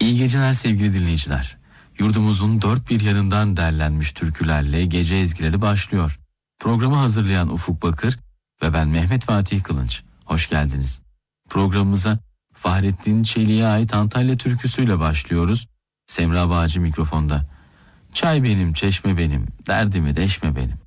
İyi geceler sevgili dinleyiciler. Yurdumuzun dört bir yanından derlenmiş türkülerle gece ezgileri başlıyor. Programı hazırlayan Ufuk Bakır ve ben Mehmet Fatih Kılınç. Hoş geldiniz. Programımıza Fahrettin Çelik'e ait Antalya türküsüyle başlıyoruz. Semra Bağcı mikrofonda. Çay benim, çeşme benim, derdimi deşme benim.